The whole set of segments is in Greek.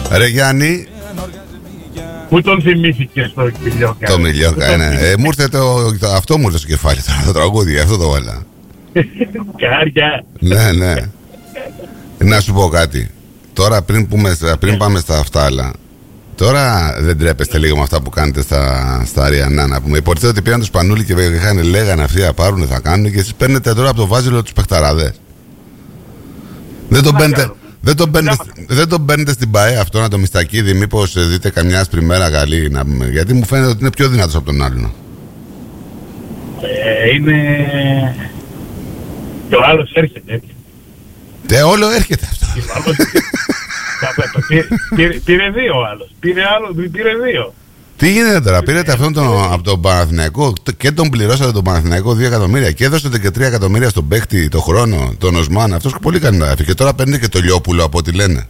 Ρε Γιάννη. Πού τον θυμήθηκες το Μιλιόκα? Το Μιλιόκα, ναι. Μου ήρθε αυτό μου ήρθε στο κεφάλι τώρα, το τραγούδι, αυτό το βάλα. Κάρια. Ναι, ναι. Να σου πω κάτι. Τώρα πριν πάμε στα αυτά άλλα. Τώρα δεν τρέπεστε λίγο με αυτά που κάνετε στα Αριανά, να πούμε. Υποτίθεται ότι πήγαν το Σπανούλι και λέγανε αυτοί να πάρουν, θα κάνουν, και εσείς παίρνετε τώρα από το βάζελο τους παιχταράδες. Δεν τον παίρνετε στην ΠΑΕ αυτό, να το Μιστακίδη, μήπως δείτε καμιά άσπρη μέρα καλή, να πούμε. Γιατί μου φαίνεται ότι είναι πιο δυνατός από τον άλλον. Είναι... Και ο άλλος έρχεται έτσι. Όλο έρχεται αυτό. Πήρε δύο ο άλλος. Πήρε δύο. Τι γίνεται τώρα, πήρατε αυτόν από τον Παναθηναϊκό και τον πληρώσατε τον Παναθηναϊκό 2 εκατομμύρια και έδωσατε και 3 εκατομμύρια στον παίχτη το χρόνο, τον Οσμάν. Αυτός πολύ κάνει να έφυγε. Και τώρα παίρνει και το Λιόπουλο από ό,τι λένε.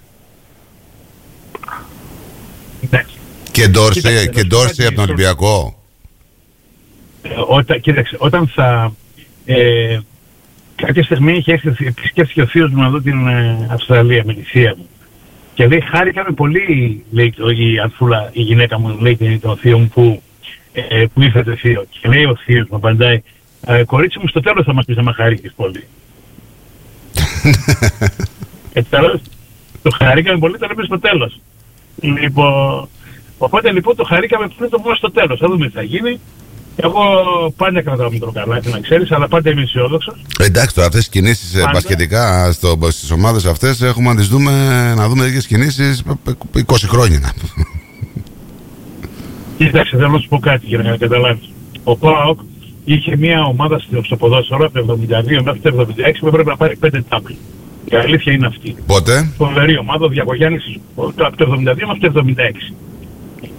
Και Ντόρση από τον Ολυμπιακό. Κοίταξε, όταν θα... κάποια στιγμή είχε επισκέφθηκε ο θείος μου να δω την Αυστραλία με τη θεία μου. Και λέει, χάρηκαμε πολύ, λέει η Ανθούλα, η γυναίκα μου, λέει το θείο μου που ήρθατε θείο. Και λέει ο θείος μου, απαντάει, κορίτσι μου, στο τέλος θα μας πεις να χάρηκες πολύ. Τέλος, το χαρήκαμε πολύ, το λέμε στο τέλος. Λοιπόν, οπότε λοιπόν το χαρήκαμε πριν το πούμε στο τέλος. Θα δούμε τι θα γίνει. Εγώ πάντα κρατάω μικρό καλάθι, να ξέρεις, αλλά πάντα είμαι αισιόδοξος. Εντάξει, τώρα αυτές τις κινήσεις μπασκετικά στις ομάδες αυτές έχουμε να τις δούμε, να δούμε τέτοιες κινήσεις 20 χρόνια. Κοίταξε, θέλω να σου πω κάτι για να καταλάβεις. Ο ΠΑΟΚ είχε μια ομάδα στο ποδόσφαιρο από το 72 μέχρι το 76 που έπρεπε να πάρει 5 τάμπλ. Η αλήθεια είναι αυτή. Πότε? Φοβερή ομάδα, ο Διακογιάννης από το 72 μέχρι το 76.